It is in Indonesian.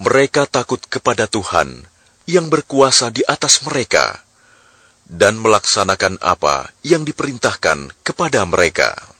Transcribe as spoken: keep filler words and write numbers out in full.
Mereka takut kepada Tuhan yang berkuasa di atas mereka dan melaksanakan apa yang diperintahkan kepada mereka.